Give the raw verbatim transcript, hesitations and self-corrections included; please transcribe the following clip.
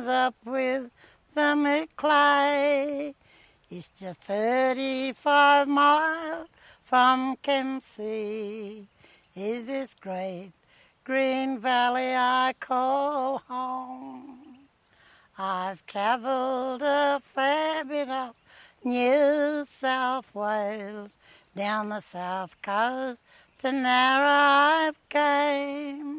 comes up with the Maclay. It's just thirty-five miles from Kempsey. Is this great green valley I call home? I've travelled a fair bit of New South Wales, down the south coast to Narrabeen came.